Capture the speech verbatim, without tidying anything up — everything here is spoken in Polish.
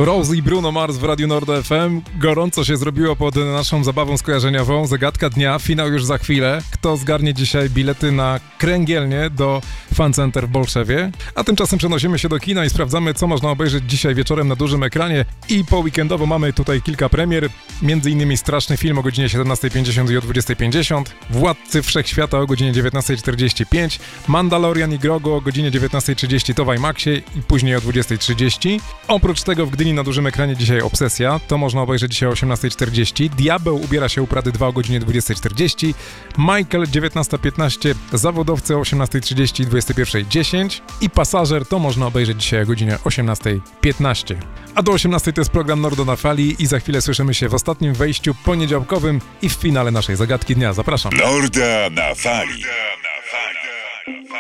Rose i Bruno Mars w Radiu Nord F M. Gorąco się zrobiło pod naszą zabawą skojarzeniową. Zagadka dnia, finał już za chwilę. Kto zgarnie dzisiaj bilety na kręgielnie do Fan Center w Bolszewie? A tymczasem przenosimy się do kina i sprawdzamy, co można obejrzeć dzisiaj wieczorem na dużym ekranie. I po weekendowo mamy tutaj kilka premier. Między innymi Straszny film o godzinie siedemnastej pięćdziesiąt i o dwudziestej pięćdziesiąt. Władcy Wszechświata o godzinie dziewiętnastej czterdzieści pięć. Mandalorian i Grogu o godzinie dziewiętnastej trzydzieści to w IMAXie i później o dwudziestej trzydzieści. Oprócz tego w Gdyni na dużym ekranie dzisiaj Obsesja, to można obejrzeć dzisiaj o osiemnastej czterdzieści. Diabeł ubiera się u Prady dwa o godzinie dwudziestej czterdzieści. Michael dziewiętnasta piętnaście, Zawodowcy o osiemnastej trzydzieści i dwudziestej pierwszej dziesięć. I Pasażer to można obejrzeć dzisiaj o godzinie osiemnastej piętnaście. A do osiemnastej to jest program Nordo na fali i za chwilę słyszymy się w ostatnim wejściu poniedziałkowym i w finale naszej zagadki dnia. Zapraszam. Norda na fali.